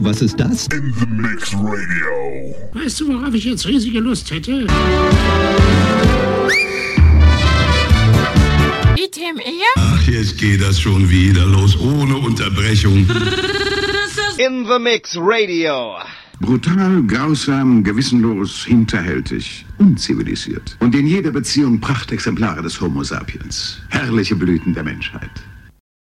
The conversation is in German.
was ist das? In the Mix Radio. Weißt du, worauf ich jetzt riesige Lust hätte? Ach, jetzt geht das schon wieder los, ohne Unterbrechung. In the Mix Radio. Brutal, grausam, gewissenlos, hinterhältig, unzivilisiert. Und in jeder Beziehung Prachtexemplare des Homo sapiens. Herrliche Blüten der Menschheit.